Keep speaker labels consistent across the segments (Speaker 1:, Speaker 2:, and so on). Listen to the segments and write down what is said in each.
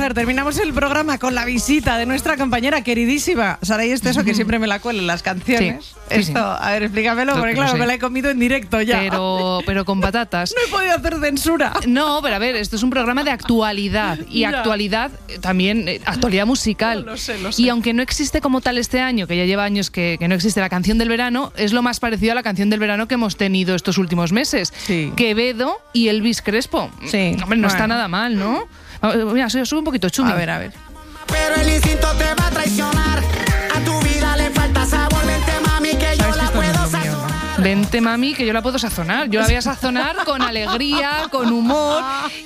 Speaker 1: a ver, terminamos el programa con la visita de nuestra compañera queridísima Saray Esteso, que siempre me la cuela en las canciones.
Speaker 2: Sí,
Speaker 1: Esto,
Speaker 2: sí.
Speaker 1: a ver, explícamelo, porque claro, me la he comido en directo ya.
Speaker 2: Pero con patatas.
Speaker 1: No he podido hacer censura.
Speaker 2: No, pero a ver, esto es un programa de actualidad. Y
Speaker 1: Ya.
Speaker 2: actualidad también, actualidad musical.
Speaker 1: Lo sé.
Speaker 2: Y aunque no existe como tal este año, que ya lleva años que no existe la canción del verano, es lo más parecido a la canción del verano que hemos tenido estos últimos meses.
Speaker 1: Sí.
Speaker 2: Quevedo y Elvis Crespo.
Speaker 1: Sí.
Speaker 2: Hombre, no está
Speaker 1: Bueno.
Speaker 2: nada mal, ¿no? Mira, sube un poquito, Chumi.
Speaker 1: A ver.
Speaker 3: Pero el instinto te va a traicionar. A tu vida le falta sabor. Vente, mami, que yo
Speaker 1: Sabes que
Speaker 3: la
Speaker 1: esto no es
Speaker 3: puedo
Speaker 1: lo mío, ¿no?
Speaker 3: sazonar.
Speaker 2: Vente, mami, que yo la puedo sazonar. Yo la voy a sazonar con alegría, con humor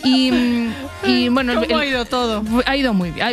Speaker 2: y bueno...
Speaker 1: ¿Cómo ha ido todo?
Speaker 2: Ha ido muy bien.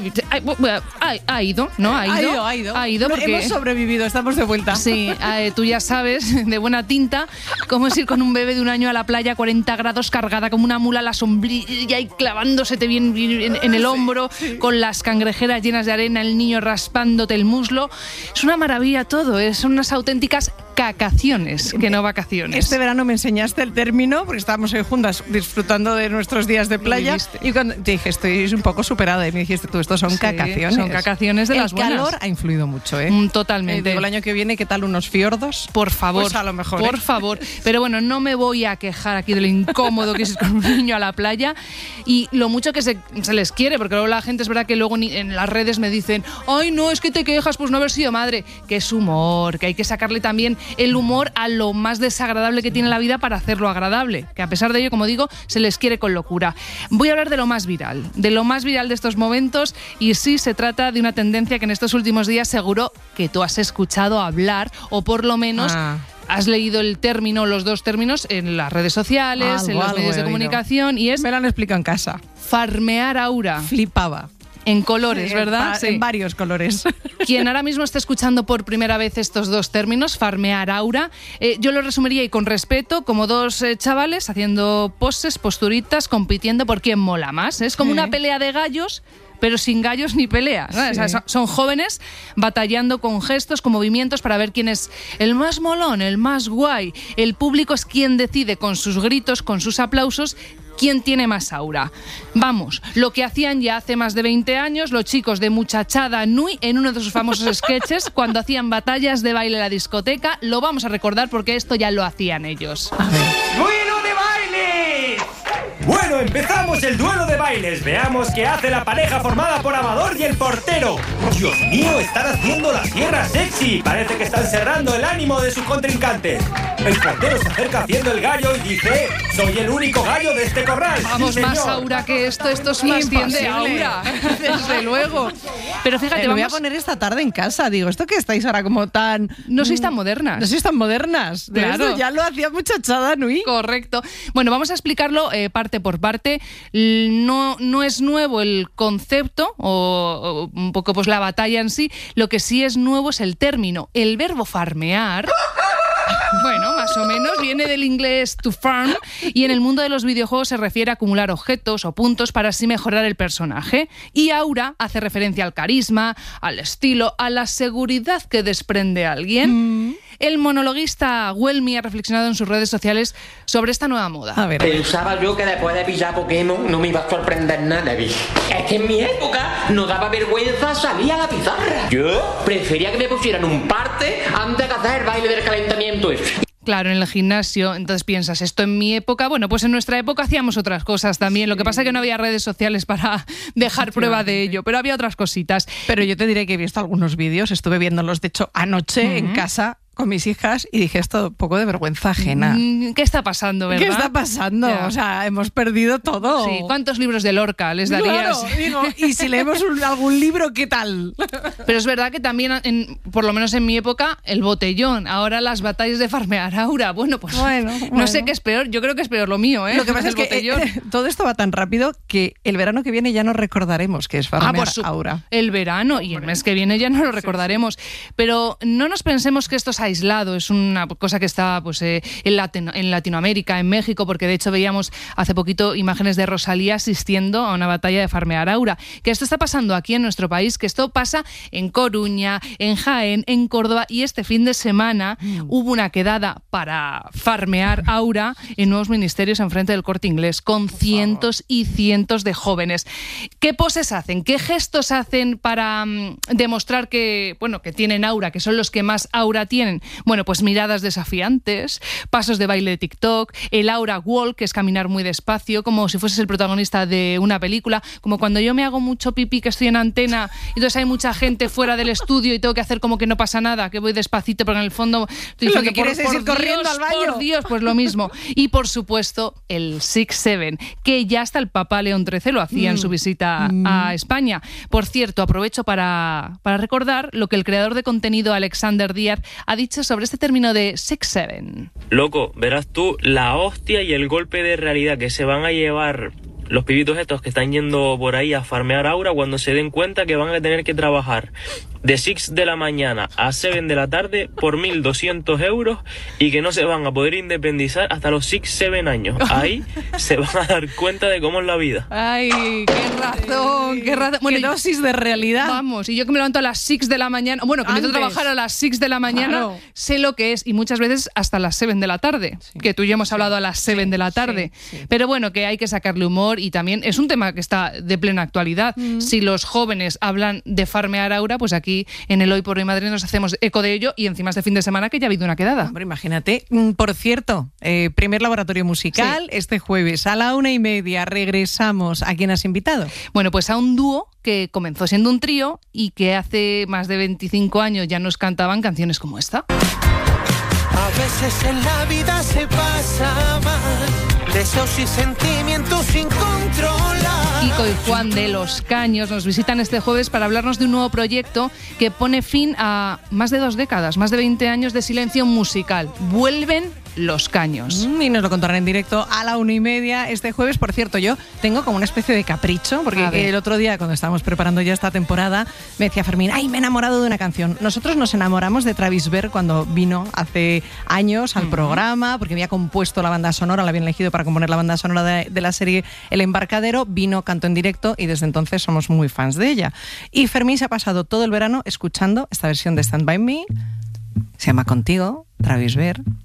Speaker 2: Ha ido, ¿no? Ha ido porque...
Speaker 1: Hemos sobrevivido, estamos de vuelta.
Speaker 2: Sí, tú ya sabes, de buena tinta, cómo es ir con un bebé de 1 año a la playa a 40 grados cargada como una mula a la sombrilla y clavándosete bien en el hombro, con las cangrejeras llenas de arena, el niño raspándote el muslo. Es una maravilla todo, son unas auténticas cacaciones, que no vacaciones.
Speaker 1: Este verano me enseñaste el término, porque estábamos ahí juntas disfrutando de nuestros días de playa.
Speaker 2: viviste.
Speaker 1: Y cuando te dije, estoy un poco superada, y me dijiste tú, estos son
Speaker 2: Sí,
Speaker 1: cacaciones.
Speaker 2: son cacaciones de las buenas.
Speaker 1: El calor ha influido mucho, ¿eh?
Speaker 2: Totalmente.
Speaker 1: Digo, el año que viene, ¿qué tal unos fiordos?
Speaker 2: Por favor.
Speaker 1: Pues a lo mejor.
Speaker 2: Por favor. Pero bueno, no me voy a quejar aquí de lo incómodo que es ir con un niño a la playa y lo mucho que se les quiere, porque luego la gente es verdad que luego en las redes me dicen, ay, no, es que te quejas por no haber sido madre. Que es humor, que hay que sacarle también el humor a lo más desagradable que tiene la vida para hacerlo agradable. Que a pesar de ello, como digo, se les quiere con locura. Voy a hablar de lo más viral de estos momentos, y sí se trata de una tendencia que en estos últimos días seguro que tú has escuchado hablar, o por lo menos has leído el término, los dos términos, en las redes sociales, en los medios de comunicación, y es
Speaker 1: Me lo han explicado en casa.
Speaker 2: farmear aura.
Speaker 1: Flipaba.
Speaker 2: En colores, ¿verdad?
Speaker 1: En varios colores.
Speaker 2: Quien ahora mismo está escuchando por primera vez estos dos términos, farmear aura, yo lo resumiría y con respeto como dos chavales haciendo poses, posturitas, compitiendo por quién mola más. Es como una pelea de gallos, pero sin gallos ni pelea, ¿no?
Speaker 1: Sí.
Speaker 2: O sea, son jóvenes batallando con gestos, con movimientos para ver quién es el más molón, el más guay. El público es quien decide con sus gritos, con sus aplausos, quién tiene más aura. Vamos, lo que hacían ya hace más de 20 años los chicos de Muchachada Nui en uno de sus famosos sketches cuando hacían batallas de baile en la discoteca. Lo vamos a recordar porque esto ya lo hacían ellos.
Speaker 4: ¡Duelo de bailes! Bueno, empezamos el duelo de bailes. Veamos qué hace la pareja formada por Amador y el portero. Dios mío, están haciendo la sierra sexy. Parece que están cerrando el ánimo de sus contrincantes. El portero se acerca haciendo el gallo y dice: soy el único gallo de este corral.
Speaker 2: Vamos,
Speaker 4: Sí,
Speaker 2: más
Speaker 4: señor.
Speaker 2: aura que esto es más bien de aura. Desde luego. Pero fíjate,
Speaker 1: Lo voy a
Speaker 2: vamos,
Speaker 1: poner esta tarde en casa. Digo, ¿esto que estáis ahora como tan...
Speaker 2: no sois tan modernas.
Speaker 1: No sois tan modernas. De
Speaker 2: Claro.
Speaker 1: esto ya lo hacía Muchachada Nui.
Speaker 2: Correcto. Bueno, vamos a explicarlo parte por parte. No es nuevo el concepto o un poco pues la batalla en sí. Lo que sí es nuevo es el término. El verbo farmear, bueno, más o menos, viene del inglés to farm y en el mundo de los videojuegos se refiere a acumular objetos o puntos para así mejorar el personaje. Y aura hace referencia al carisma, al estilo, a la seguridad que desprende alguien. El monologuista Welmy ha reflexionado en sus redes sociales sobre esta nueva moda.
Speaker 1: A ver.
Speaker 5: Pensaba yo que después de pillar Pokémon no me iba a sorprender nada, bicho. Es que en mi época no daba vergüenza salir a la pizarra. Yo prefería que me pusieran un parte antes de hacer el baile del calentamiento ese.
Speaker 2: Claro, en el gimnasio, entonces piensas, esto en mi época, bueno, pues en nuestra época hacíamos otras cosas también, lo que pasa es que no había redes sociales para dejar prueba de ello, pero había otras cositas.
Speaker 1: Pero yo te diré que he visto algunos vídeos, estuve viéndolos, de hecho, anoche en casa con mis hijas y dije, esto un poco de vergüenza ajena.
Speaker 2: ¿Qué está pasando, verdad?
Speaker 1: ¿Qué está pasando?
Speaker 2: Ya.
Speaker 1: O sea, hemos perdido todo.
Speaker 2: Sí, ¿cuántos libros de Lorca les darías?
Speaker 1: Claro, digo, y si leemos algún libro, ¿qué tal?
Speaker 2: Pero es verdad que también, por lo menos en mi época, el botellón, ahora las batallas de farmear aura, bueno, pues
Speaker 1: Bueno.
Speaker 2: no sé qué es peor, yo creo que es peor lo mío, ¿eh?
Speaker 1: Lo que pasa
Speaker 2: El
Speaker 1: es que
Speaker 2: botellón.
Speaker 1: todo esto va tan rápido que el verano que viene ya no recordaremos que es farmear
Speaker 2: por
Speaker 1: aura.
Speaker 2: el verano y el mes que viene ya no lo recordaremos. Pero no nos pensemos que esto se aislado, es una cosa que está pues, en Latinoamérica, en México, porque de hecho veíamos hace poquito imágenes de Rosalía asistiendo a una batalla de farmear aura. Que esto está pasando aquí en nuestro país, que esto pasa en Coruña, en Jaén, en Córdoba, y este fin de semana hubo una quedada para farmear aura en nuevos ministerios enfrente del Corte Inglés, con cientos y cientos de jóvenes. ¿Qué poses hacen? ¿Qué gestos hacen para demostrar que, bueno, que tienen aura, que son los que más aura tienen? Bueno, pues miradas desafiantes, pasos de baile de TikTok, el aura walk, que es caminar muy despacio, como si fueses el protagonista de una película, como cuando yo me hago mucho pipí, que estoy en antena, y entonces hay mucha gente fuera del estudio y tengo que hacer como que no pasa nada, que voy despacito, porque en el fondo estoy diciendo,
Speaker 1: lo que quieres es ir corriendo al baño.
Speaker 2: Por Dios, pues lo mismo. Y por supuesto, el 6-7, que ya hasta el Papa León XIII lo hacía en su visita a España. Por cierto, aprovecho para recordar lo que el creador de contenido Alexander Díaz ha dicho sobre este término de 6-7.
Speaker 6: Loco, verás tú la hostia y el golpe de realidad que se van a llevar los pibitos estos que están yendo por ahí a farmear aura cuando se den cuenta que van a tener que trabajar de 6 de la mañana a 7 de la tarde por 1.200 euros y que no se van a poder independizar hasta los 6-7 años. Ahí se van a dar cuenta de cómo es la vida.
Speaker 2: Ay, qué razón, qué razón. Bueno,
Speaker 1: qué dosis de realidad.
Speaker 2: Vamos, y yo que me levanto a las 6 de la mañana, bueno, que me tengo que trabajar a las 6 de la mañana, claro, sé lo que es, y muchas veces hasta las 7 de la tarde, sí, que tú y yo hemos hablado a las 7 de la tarde. Sí. Pero bueno, que hay que sacarle humor, y también es un tema que está de plena actualidad. Si los jóvenes hablan de farmear aura, pues aquí en el Hoy por Hoy Madrid nos hacemos eco de ello, y encima este fin de semana que ya ha habido una quedada.
Speaker 1: Hombre, imagínate. Por cierto, primer laboratorio musical, sí, este jueves a la 1:30 regresamos. ¿A quién has invitado?
Speaker 2: Bueno, pues a un dúo que comenzó siendo un trío y que hace más de 25 años ya nos cantaban canciones como esta.
Speaker 3: A veces en la vida se pasa mal, deseos y sentimientos sin controlar.
Speaker 2: Kiko y Juan de Los Caños nos visitan este jueves para hablarnos de un nuevo proyecto que pone fin a más de 2 décadas, más de 20 años de silencio musical. Vuelven Los Caños.
Speaker 1: Y nos lo contarán en directo a la 1:30 este jueves. Por cierto, yo tengo como una especie de capricho, porque el otro día, cuando estábamos preparando ya esta temporada, me decía Fermín, ¡ay, me he enamorado de una canción! Nosotros nos enamoramos de Travis Berg cuando vino hace años al programa, porque había compuesto la banda sonora, la habían elegido para componer la banda sonora de la serie El Embarcadero, vino, cantó en directo, y desde entonces somos muy fans de ella. Y Fermín se ha pasado todo el verano escuchando esta versión de Stand By Me, se llama Contigo, Travis Berg.